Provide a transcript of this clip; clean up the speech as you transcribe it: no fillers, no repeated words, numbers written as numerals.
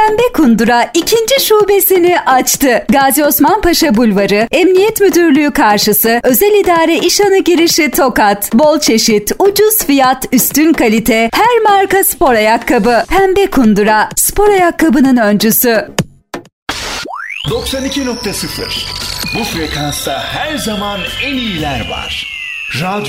Pembe Kundura 2. şubesini açtı. Gazi Osman Paşa Bulvarı, Emniyet Müdürlüğü karşısı, Özel İdare İşhanı girişi Tokat. Bol çeşit, ucuz fiyat, üstün kalite, her marka spor ayakkabı. Pembe Kundura, spor ayakkabının öncüsü. 92.0. Bu frekansta her zaman en iyiler var. Radyo